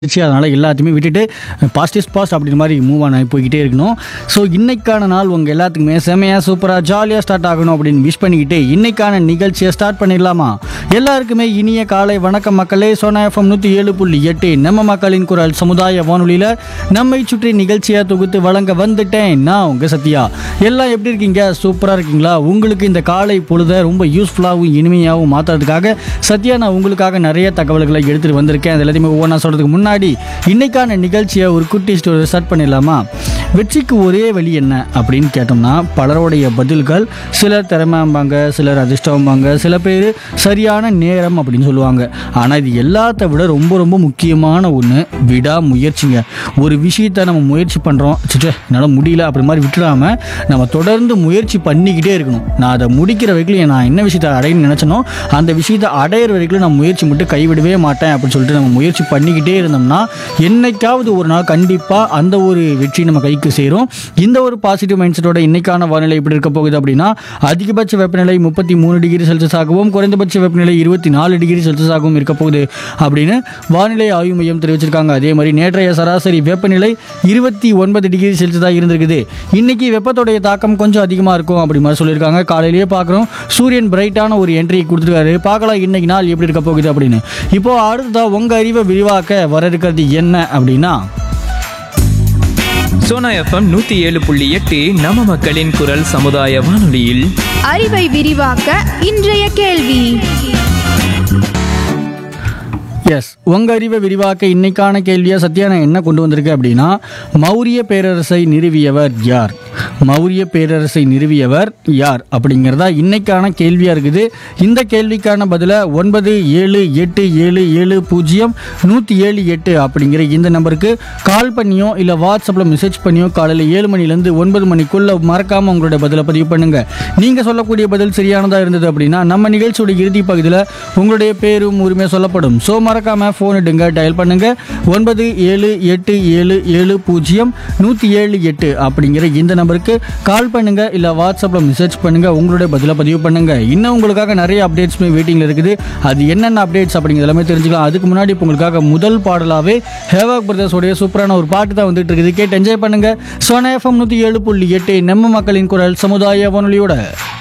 அதனால் எல்லாத்தையுமே விட்டுட்டு பாஸ்ட் இஸ் பாஸ்ட் அப்படின்ற மாதிரி மூவ் ஆன் ஆகி போய்கிட்டே இருக்கணும். ஸோ இன்னைக்கான நாள் உங்கள் எல்லாத்துக்குமே செமையாக சூப்பராக ஜாலியாக ஸ்டார்ட் ஆகணும் அப்படின்னு விஷ் பண்ணிக்கிட்டு இன்னைக்கான நிகழ்ச்சியை ஸ்டார்ட் பண்ணிடலாமா? எல்லாருக்குமே இனிய காலை வணக்கம் மக்களே. சோனா எஃப்எம் 107.8 நம்ம மக்களின் குரல் சமுதாய வானொலியில் நம்மை சுற்றி நிகழ்ச்சியாக தொகுத்து வழங்க வந்துட்டேன் நான் உங்கள் சத்யா. எல்லாம் எப்படி இருக்கீங்க? சூப்பராக இருக்கீங்களா? உங்களுக்கு இந்த காலை பொழுதை ரொம்ப யூஸ்ஃபுல்லாகவும் இனிமையாகவும் மாற்றுறதுக்காக சத்யா நான் உங்களுக்காக நிறைய தகவல்களை எடுத்துகிட்டு வந்திருக்கேன். அது எல்லாத்தையுமே ஒவ்வொன்றா சொல்கிறதுக்கு முன்னாடி இன்னைக்கான நிகழ்ச்சியை ஒரு குட்டி ஸ்டோரி ஸ்டார்ட் பண்ணிடலாமா? வெற்றிக்கு ஒரே வழி என்ன அப்படின்னு கேட்டோம்னா பலருடைய பதில்கள் சிலர் திறமைம்பாங்க, சிலர் அதிர்ஷ்டம்பாங்க, சில பேர் சரியான நேரம் அப்படின்னு சொல்லுவாங்க. ஆனால் இது எல்லாத்த விட ரொம்ப ரொம்ப முக்கியமான ஒன்று விடாமுயற்சிங்க. ஒரு விஷயத்தை நம்ம முயற்சி பண்ணுறோம், என்னால் முடியல அப்படி மாதிரி விட்டுடாமல் நம்ம தொடர்ந்து முயற்சி பண்ணிக்கிட்டே இருக்கணும். நான் அதை முடிக்கிற வரைக்கும் நான் என்ன விஷயத்தை அடையணும்னு நினச்சனோ அந்த விஷயத்தை அடையிற வரைக்கும் நான் முயற்சி மட்டும் கைவிடவே மாட்டேன் அப்படின்னு சொல்லிட்டு நம்ம முயற்சி பண்ணிக்கிட்டே இருந்தோம்னா என்னைக்காவது ஒரு நாள் கண்டிப்பாக அந்த ஒரு வெற்றி நம்ம கைக்கு சேரும். இந்த ஒரு பாசிட்டிவ் மைண்ட் செட்டோட இன்னைக்கான வானிலை எப்படி இருக்க போகுது அப்படின்னா அதிகபட்ச வெப்பநிலை 33 டிகிரி செல்சியஸாகவும் குறைந்தபட்ச வெப்பநிலை 24 டிகிரி செல்சியஸாகவும் இருக்க போகுது அப்படின்னு வானிலை ஆய்வு மையம் தெரிவிச்சிருக்காங்க. அதே மாதிரி நேற்றைய சராசரி வெப்பநிலை 29 டிகிரி செல்சியஸாக இருந்திருக்குது. இன்னைக்கு வெப்பத்தோடைய தாக்கம் கொஞ்சம் அதிகமாக இருக்கும் அப்படி மாதிரி சொல்லியிருக்காங்க. காலையிலேயே பார்க்குறோம் சூரியன் பிரைட்டான ஒரு என்ட்ரி கொடுத்துருக்காரு. பார்க்கலாம் இன்னைக்கு நாள் எப்படி இருக்க போகுது அப்படின்னு. இப்போ அடுத்ததா உங்க அறிவை விரிவாக்க வர இருக்கிறது என்ன அப்படின்னா சோனா எஃப்எம் 107.8 நம்ம மக்களின் குரல் சமுதாய வானொலியில் அறிவை விரிவாக்க இன்றைய கேள்வி. எஸ், உங்கள் அறிவை விரிவாக்க இன்னைக்கான கேள்வியாக சத்யா நான் என்ன கொண்டு வந்திருக்கேன் அப்படின்னா மௌரிய பேரரசை நிறுவியவர் யார்? மௌரிய பேரரசை நிறுவியவர் யார் அப்படிங்கிறதா இன்னைக்கான கேள்வியாக இருக்குது. இந்த கேள்விக்கான பதிலை 9787700178 அப்படிங்கிற இந்த நம்பருக்கு கால் பண்ணியோ இல்லை வாட்ஸ்அப்பில் மெசேஜ் பண்ணியோ காலையில் 7 மணிலேருந்து 9 மணிக்குள்ளே மறக்காமல் உங்களுடைய பதிலை பதிவு பண்ணுங்கள். நீங்கள் சொல்லக்கூடிய பதில் சரியானதாக இருந்தது அப்படின்னா நம்ம நிகழ்ச்சியோட இறுதி பகுதியில் உங்களுடைய பேரும் உரிமையாக சொல்லப்படும். ஸோ மறக்காம ஃபோன் எடுங்க, டயல் பண்ணுங்க 9787700178 அப்படிங்கிற இந்த நம்பருக்கு கால் பண்ணுங்க இல்ல வாட்ஸ்அப்ல மெசேஜ் பண்ணுங்க. உங்களுடைய பதில பதிவு பண்ணுங்க. இன்னும் உங்களுக்காக நிறைய அப்டேட்ஸ்மே வெயிட்டிங்ல இருக்குது. அது என்னென்ன அப்டேட்ஸ் அப்படிங்கிறது எல்லாமே தெரிஞ்சுக்கலாம். அதுக்கு முன்னாடி இப்போ உங்களுக்காக முதல் பாடலாவே ஹேவாக் பிரதர்ஸ் உடைய சூப்பரான ஒரு பாட்டு தான் வந்துட்டு இருக்குது. கேட்டு என்ஜாய் பண்ணுங்க. சோனா எஃப்எம் 107.8 நம்ம மக்களின் குரல் சமுதாய வானொலியோட